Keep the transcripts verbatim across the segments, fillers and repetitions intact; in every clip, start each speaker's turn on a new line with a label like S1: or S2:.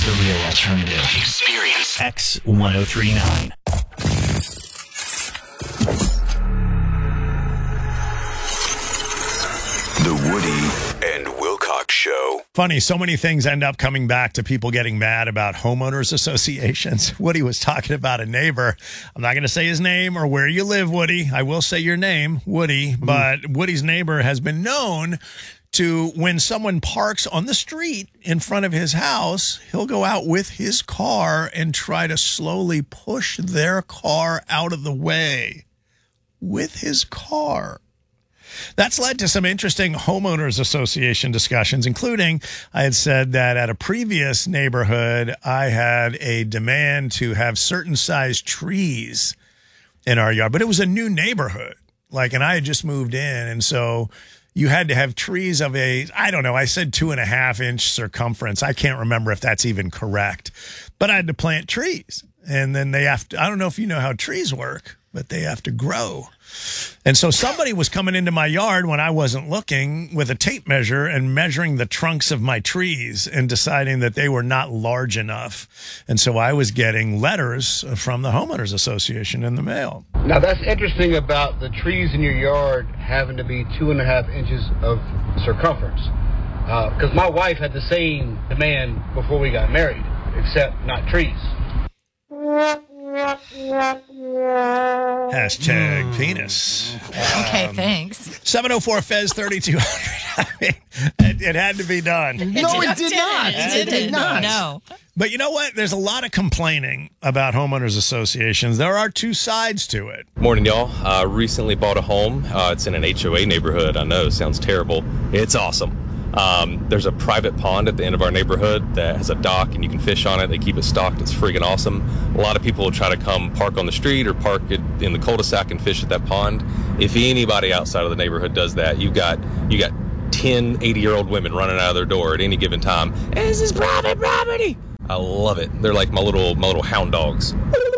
S1: The real alternative. Experience X ten thirty-nine.
S2: The Woody and Wilcox Show.
S3: Funny, so many things end up coming back to people getting mad about homeowners associations. Woody was talking about a neighbor. I'm not going to say his name or where you live, Woody. I will say your name, Woody. Mm. But Woody's neighbor has been known to, when someone parks on the street in front of his house, he'll go out with his car and try to slowly push their car out of the way with his car. That's led to some interesting homeowners association discussions, including I had said that at a previous neighborhood, I had a demand to have certain size trees in our yard, but it was a new neighborhood. Like, and I had just moved in. And so you had to have trees of a, I don't know, I said two and a half inch circumference. I can't remember if that's even correct, but I had to plant trees. And then they have to, I don't know if you know how trees work, but they have to grow. And so somebody was coming into my yard when I wasn't looking with a tape measure and measuring the trunks of my trees and deciding that they were not large enough. And so I was getting letters from the homeowners association in the mail.
S4: Now that's interesting about the trees in your yard having to be two and a half inches of circumference. Because uh, my wife had the same demand before we got married, except not trees.
S3: Hashtag mm. penis.
S5: Okay, um, thanks.
S3: seven oh four Fez thirty-two hundred. I mean, it, it had to be done.
S5: No,
S6: it did not.
S5: It,
S6: it did not.
S5: No.
S3: But you know what? There's a lot of complaining about homeowners associations. There are two sides to it.
S7: Morning, y'all. I uh, recently bought a home. Uh, it's in an H O A neighborhood. I know, sounds terrible. It's awesome. Um, there's a private pond at the end of our neighborhood that has a dock and you can fish on it. They keep it stocked. It's freaking awesome. A lot of people will try to come park on the street or park it in the cul-de-sac and fish at that pond. If anybody outside of the neighborhood does that, you got you got ten eighty-year-old women running out of their door at any given time. This is private property. I love it. They're like my little my little hound dogs.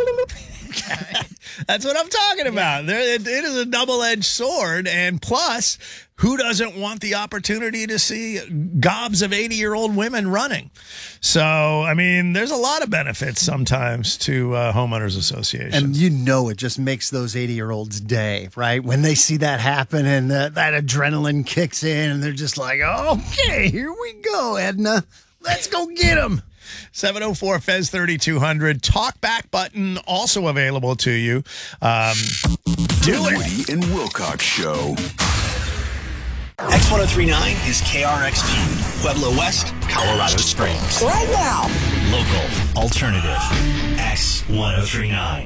S3: That's what I'm talking about. There, it, it is a double-edged sword, and plus, who doesn't want the opportunity to see gobs of eighty-year-old women running? So, I mean, there's a lot of benefits sometimes to uh, homeowners associations.
S6: And you know it just makes those eighty-year-olds' day, right? When they see that happen and uh, that adrenaline kicks in, and they're just like, okay, here we go, Edna. Let's go get them.
S3: seven oh four Fez thirty-two hundred. Talkback button also available to you. Um, do
S2: the
S3: it.
S2: Woody and Wilcox Show.
S1: X ten thirty-nine is K R X G, Pueblo West, Colorado Springs.
S8: Right now.
S1: Local, alternative, X ten thirty-nine.